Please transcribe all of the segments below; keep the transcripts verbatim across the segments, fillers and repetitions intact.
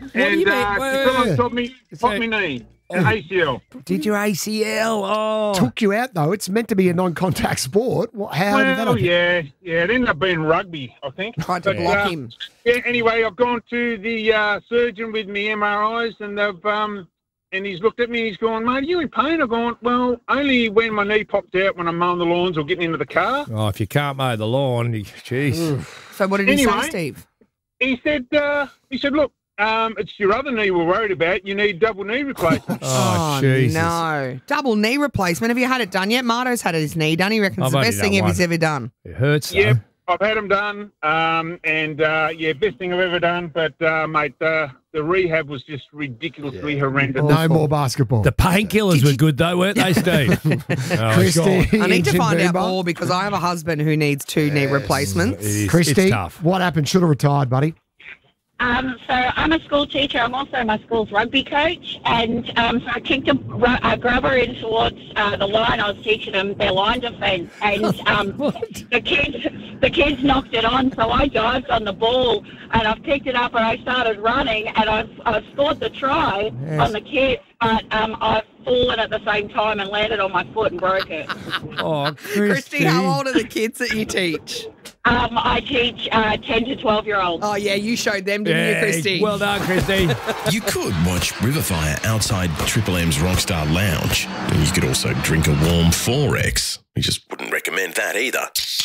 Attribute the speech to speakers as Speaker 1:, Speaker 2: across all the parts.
Speaker 1: and
Speaker 2: do you
Speaker 1: uh,
Speaker 2: mean? Wait,
Speaker 1: she
Speaker 2: wait,
Speaker 1: fell on
Speaker 2: wait.
Speaker 1: top of me, top of me knee, an A C L.
Speaker 2: Did your A C L? Oh.
Speaker 3: Took you out, though. It's meant to be a non-contact sport. What, how did that
Speaker 1: Well,
Speaker 3: happen?
Speaker 1: yeah, yeah, it ended up being rugby, I think.
Speaker 2: Tried to
Speaker 1: But,
Speaker 2: block
Speaker 1: uh,
Speaker 2: him.
Speaker 1: Yeah, anyway, I've gone to the uh, surgeon with me M R Is, and they've um, and he's looked at me and he's gone, mate, are you in pain? I've gone, well, only when my knee popped out when I'm mowing the lawns or getting into the car.
Speaker 4: Oh, if you can't mow the lawn, you- jeez.
Speaker 2: So what did he
Speaker 1: Anyway.
Speaker 2: say, Steve?
Speaker 1: He said, uh, he said, look, um, it's your other knee we're worried about. You need double knee replacement.
Speaker 4: Oh, Jesus.
Speaker 2: no. Double knee replacement. Have you had it done yet? Marto's had his knee done. He reckons
Speaker 4: I've
Speaker 2: it's the
Speaker 4: only
Speaker 2: best
Speaker 4: done
Speaker 2: thing
Speaker 4: one.
Speaker 2: he's ever done.
Speaker 4: It hurts, though.
Speaker 1: Yep, I've had them done, um, and uh, yeah, best thing I've ever done. But uh, mate, uh, the rehab was just ridiculously horrendous.
Speaker 3: No more basketball.
Speaker 4: The painkillers were good, though, weren't they, Steve? Oh,
Speaker 3: Christy,
Speaker 4: God.
Speaker 2: I need to
Speaker 3: in
Speaker 2: find out
Speaker 3: Moomba.
Speaker 2: more because I have a husband who needs two knee replacements.
Speaker 4: It is,
Speaker 3: Christy,
Speaker 4: it's tough.
Speaker 3: what happened? Should have retired, buddy.
Speaker 5: Um, so I'm a school teacher. I'm also my school's rugby coach, and um, so I kicked a, ru- a grubber in towards uh, the line. I was teaching them their line defence, and um, the kids, the kids knocked it on. So I dived on the ball, and I've picked it up, and I started running, and I've, I've scored the try
Speaker 3: Yes.
Speaker 5: on the kids, but um, I've fallen at the same time and landed on my foot and broke it.
Speaker 4: Oh, Christy.
Speaker 2: Christy, how old are the kids that you teach?
Speaker 5: Um, I teach uh, ten to twelve year olds.
Speaker 2: Oh, yeah, you showed them, didn't you,
Speaker 4: Yeah,
Speaker 2: Christy?
Speaker 4: well done, Christy.
Speaker 6: You could watch Riverfire outside Triple M's Rockstar Lounge. And you could also drink a warm four X. We just wouldn't recommend that either.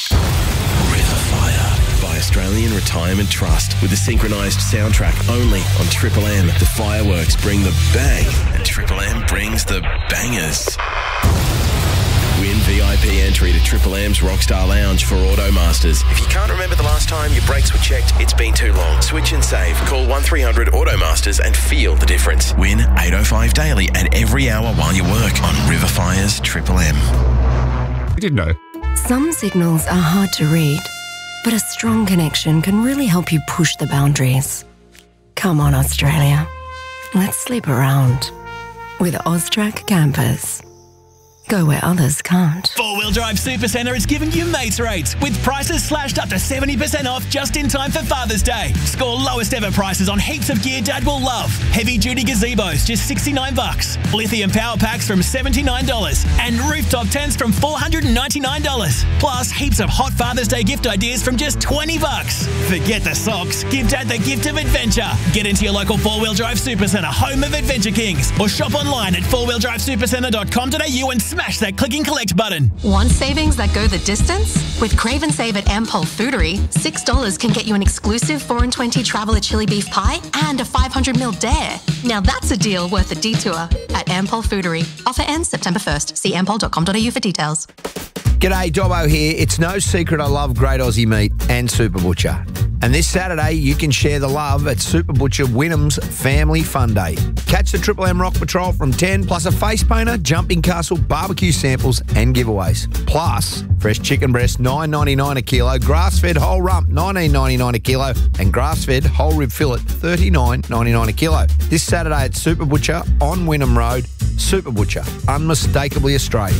Speaker 6: Riverfire by Australian Retirement Trust with a synchronised soundtrack only on Triple M. The fireworks bring the bang and Triple M brings the bangers. Win V I P entry to Triple M's Rockstar Lounge for Automasters. If you can't remember the last time your brakes were checked, it's been too long. Switch and save. Call one three hundred Automasters and feel the difference. Win eight oh five daily and every hour while you work on Riverfire's Triple M.
Speaker 7: You didn't know.
Speaker 8: Some signals are hard to read, but a strong connection can really help you push the boundaries. Come on, Australia. Let's sleep around with Austrac campers. Go where others can't.
Speaker 9: Four-Wheel Drive Supercentre is giving you mates rates with prices slashed up to seventy percent off just in time for Father's Day. Score lowest ever prices on heaps of gear Dad will love. Heavy-duty gazebos, just sixty-nine bucks. Lithium power packs from seventy-nine dollars. And rooftop tents from four hundred ninety-nine dollars. Plus, heaps of hot Father's Day gift ideas from just twenty bucks. Forget the socks. Give Dad the gift of adventure. Get into your local Four-Wheel Drive Supercentre, home of Adventure Kings. Or shop online at four wheel drive supercentre dot com dot a u and smash that click and collect button.
Speaker 10: Want savings that go the distance? With Crave and Save at Ampol Foodery, six dollars can get you an exclusive four and twenty Traveller chili beef pie and a five hundred mil dare. Now that's a deal worth a detour at Ampol Foodery. Offer ends September first. See ampol dot com dot a u for details.
Speaker 11: G'day, Dobbo here. It's no secret I love Great Aussie Meat and Super Butcher. And this Saturday, you can share the love at Super Butcher Wynnum's Family Fun Day. Catch the Triple M Rock Patrol from ten, plus a face painter, jumping castle, barbecue samples and giveaways. Plus, fresh chicken breast, nine ninety-nine a kilo, grass-fed whole rump, nineteen ninety-nine a kilo, and grass-fed whole rib fillet, thirty-nine ninety-nine a kilo. This Saturday at Super Butcher on Wynnum Road. Super Butcher, unmistakably Australian.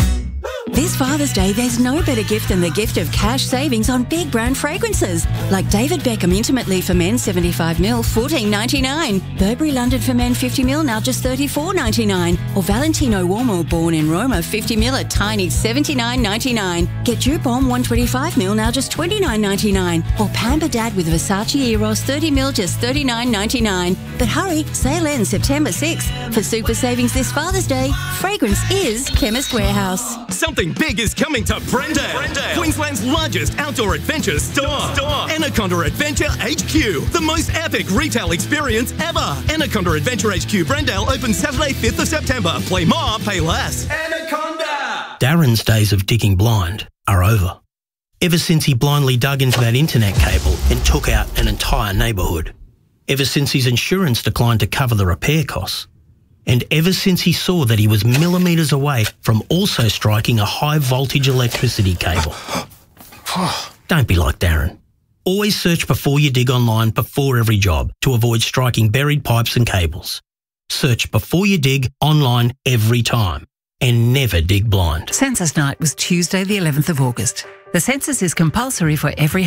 Speaker 12: This Father's Day, there's no better gift than the gift of cash savings on big brand fragrances. Like David Beckham Intimate Leaf for Men seventy-five mil, fourteen ninety-nine. Burberry London for Men fifty mil, now just thirty-four ninety-nine. Or Valentino Uomo Born in Roma fifty mil at tiny seventy-nine ninety-nine. Get Dupont one twenty-five mil, now just twenty-nine ninety-nine. Or Pamper Dad with Versace Eros thirty mil, just thirty-nine ninety-nine. But hurry, sale ends September sixth. For super savings this Father's Day, fragrance is Chemist Warehouse.
Speaker 13: Something big is coming to Brendale, Brendale. Queensland's largest outdoor adventure store. store. Anaconda Adventure H Q, the most epic retail experience ever. Anaconda Adventure H Q Brendale opens Saturday fifth of September. Play more, pay less. Anaconda!
Speaker 14: Darren's days of digging blind are over. Ever since he blindly dug into that internet cable and took out an entire neighbourhood. Ever since his insurance declined to cover the repair costs. And ever since he saw that he was millimetres away from also striking a high voltage electricity cable. Don't be like Darren. Always search before you dig online before every job to avoid striking buried pipes and cables. Search before you dig online every time and never dig blind.
Speaker 15: Census night was Tuesday the eleventh of August. The census is compulsory for every